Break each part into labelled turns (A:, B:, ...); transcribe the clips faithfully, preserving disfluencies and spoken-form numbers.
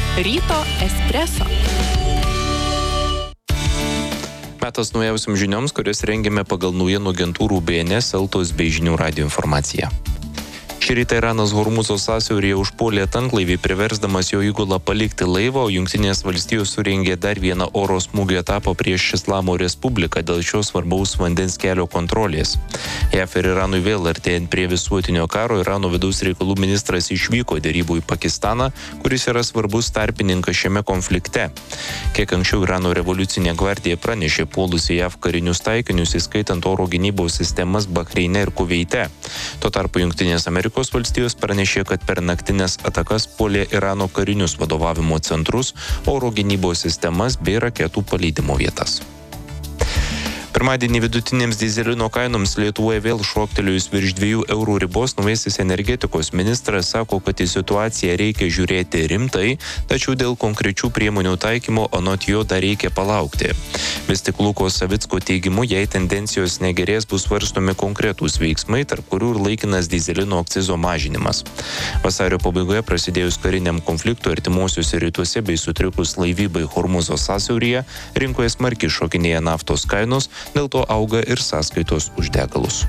A: Ryto espreso.
B: Metas naujausiam žinioms, kurias rengėme pagal naujienų agentūrų B N S, Eltos bei Žinių radijo informaciją. Šį rytą Iranas Hormuzo sąsiauryje užpuolė tanklaivį, priversdamas jo įgulą palikti laivą, o Jungtinės valstijos surengė dar vieną oro smūgio etapą prieš Islamo Respubliką dėl šios svarbaus vandens kelio kontrolės. J A V ir Iranui vėl artėjant prie visuotinio karo, Irano vidaus reikalų ministras išvyko dėrybų į Pakistaną, kuris yra svarbus tarpininkas šiame konflikte. Kiek anksčiau Irano revoliucinė gvardija pranešė puolusi J A V karinius taikinius, įskaitant oro gynybos sistemas Bahreine ir Kuveite. Tuo tarpu Jungtinės Amerikos valstijos pranešė, kad per naktinės atakas puolė Irano karinius vadovavimo centrus, oro gynybos sistemas bei raketų paleidimo vietas. Pirmadienį vidutinėms dyzelino kainoms Lietuvoje vėl šoktelėjus virš dviejų eurų ribos, naujasis energetikos ministras sako, kad į situaciją reikia žiūrėti rimtai, tačiau dėl konkrečių priemonių taikymo anot jo dar reikia palaukti. Vis tik Luko Savicko teigimu, jei tendencijos negerės, bus svarstomi konkretūs veiksmai, tarp kurių ir laikinas dyzelino akcizo mažinimas. Vasario pabaigoje prasidėjus kariniam konfliktui artimuosiuose rytuose bei sutrikus laivybai Hormuzo sąsiauryje, rinkoje smarkiai šokinėja naftos kainos, dėl to auga ir sąskaitos už degalus.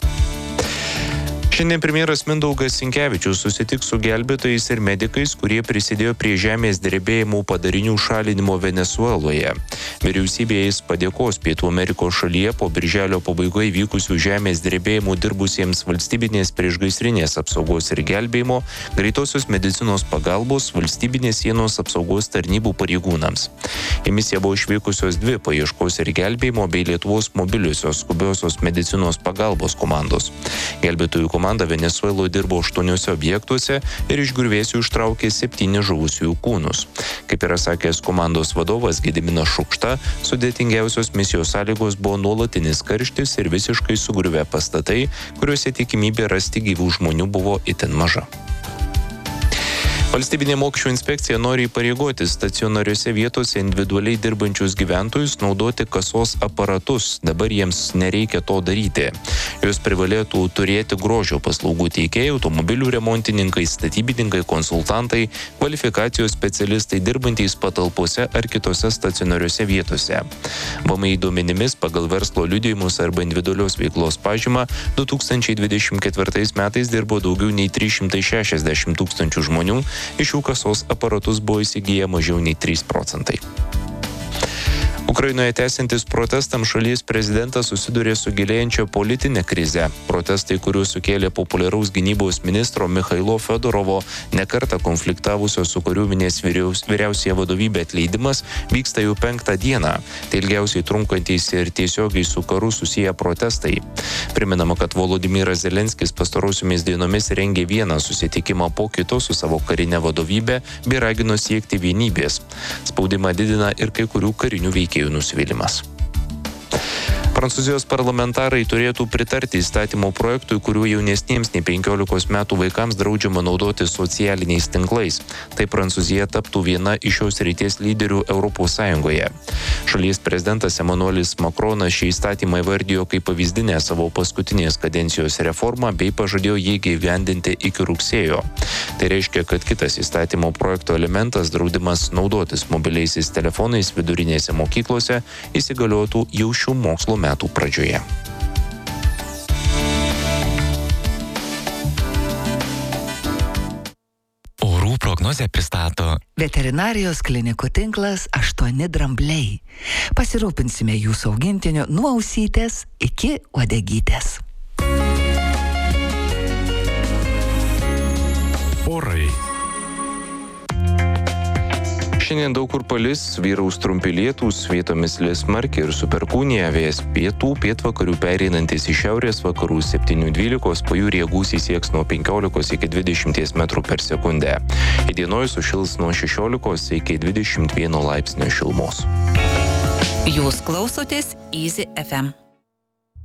B: Šiandien premjeras Mindaugas Sinkevičius susitiks su gelbėtojais ir medikais, kurie prisidėjo prie žemės drebėjimų padarinių šalinimo Venesueloje. Vyriausybėje jis padėkos Pietų Amerikos šalyje po birželio pabaigoje vykusių žemės drebėjimų dirbusiems valstybinės priešgaisrinės apsaugos ir gelbėjimo, greitosios medicinos pagalbos, valstybinės sienos apsaugos tarnybų pareigūnams. Į misiją buvo išvykusios dvi paieškos ir gelbėjimo bei Lietuvos mobiliosios skubiosios medicinos pagalbos komandos. Gelbėtojų komanda Komanda Venesueloje dirbo aštuoniuose objektuose ir iš griuvėsių ištraukė septynis žuvusiųjų kūnus. Kaip yra sakęs komandos vadovas Gediminas Šukšta, sudėtingiausios misijos sąlygos buvo nuolatinis karštis ir visiškai sugriuvę pastatai, kuriuose tikimybė rasti gyvų žmonių buvo itin maža. Valstybinė mokesčių inspekcija nori įpareigoti stacionariuose vietose individualiai dirbančius gyventojus naudoti kasos aparatus. Dabar jiems nereikia to daryti. Jos privalėtų turėti grožio paslaugų teikėjai, automobilių remontininkai, statybininkai, konsultantai, kvalifikacijos specialistai dirbantys patalpose ar kitose stacionariuose vietose. V M I duomenimis pagal verslo liudijimus arba individualios veiklos pažymą du tūkstančiai dvidešimt ketvirtais metais dirbo daugiau nei trys šimtai šešiasdešimt tūkstančių žmonių. Iš jų kasos aparatus buvo įsigiję mažiau nei trys procentai. Ukrainoje tęsiantis protestams šalies prezidentas susidurė su gilėjančia politinė krize. Protestai, kuriuos sukėlė populiaraus gynybos ministro Michailo Fedorovo nekartą konfliktavusio su kariuomenės vyriausiąja vadovybė atleidimas, vyksta jau penktą dieną. Tai ilgiausiai trunkantys ir tiesiogiai su karu susiję protestai. Priminama, kad Volodymyras Zelenskis pastarosiomis dienomis rengė vieną susitikimą po kito su savo karinė vadovybė bei ragino siekti vienybės. Spaudimą didina ir kai kurių karinių veikėjų nusivylimas. Prancūzijos parlamentarai turėtų pritarti įstatymo projektui, kuriuo jaunesniems nei penkiolikos metų vaikams draudžiama naudoti socialiniais tinklais. Tai Prancūzija taptų viena iš šios srities lyderių Europos Sąjungoje. Šalies prezidentas Emmanuelis Macronas šį įstatymą įvardijo kaip pavyzdinę savo paskutinės kadencijos reformą bei pažadėjo jį įgyvendinti iki rugsėjo. Tai reiškia, kad kitas įstatymo projekto elementas, draudimas naudotis mobiliaisiais telefonais vidurinėse mokyklose, įsigaliotų jau šių mokslo metų pradžioje.
C: Orų prognozę pristato
D: Veterinarijos klinikų tinklas aštuoni drambliai. Pasirūpinsime jūsų augintiniu nuo ausytės iki uodegytės.
C: orai.
B: Šiandien daug kur palis, vyraus trumpi lietūs, vietomis lis smarkiai ir su perkūnija, vėjas pietų, pietvakarių pereinantis į šiaurės vakarų septynių dvylikos, pajūryje gūsiai sieks nuo penkiolikos iki dvidešimties metrų per sekundę. Įdienojus sušils nuo šešiolikos iki dvidešimt vieno laipsnio šilumos.
A: Jūs klausotės Easy F M.